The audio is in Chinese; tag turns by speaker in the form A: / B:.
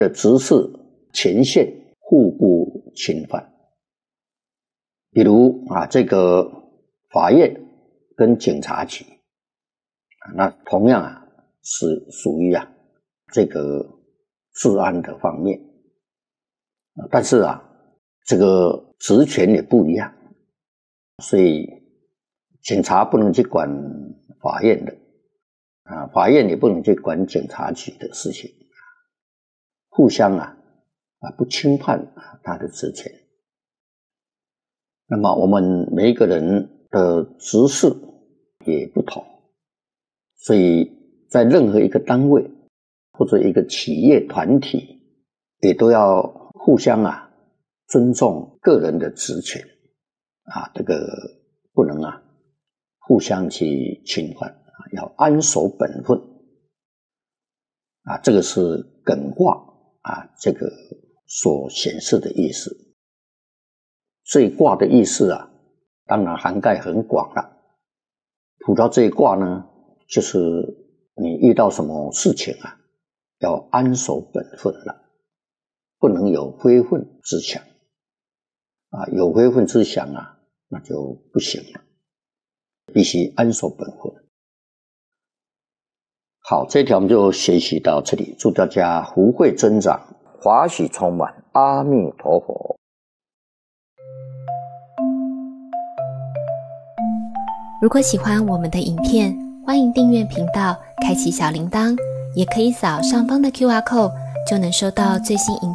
A: 的执事权限互不侵犯。比如这个法院跟警察局，那同样是属于这个治安的方面，但是这个职权也不一样，所以警察不能去管法院的，法院也不能去管警察局的事情，互相不侵犯他的职权。那么我们每一个人的职事也不同，所以在任何一个单位或者一个企业团体，也都要互相尊重个人的职权这个不能互相去侵犯，要安守本分这个是艮卦这个所显示的意思。这一卦的意思当然涵盖很广了。卜到这一卦呢，就是你遇到什么事情要安守本分了，不能有非分之想有非分之想那就不行了，必须安守本分。好，这一条我们就学习到这里，祝大家福慧增长，法喜充满，阿弥陀佛。
B: 如果喜欢我们的影片，欢迎订阅频道，开启小铃铛，也可以扫上方的 QR code，就能收到最新影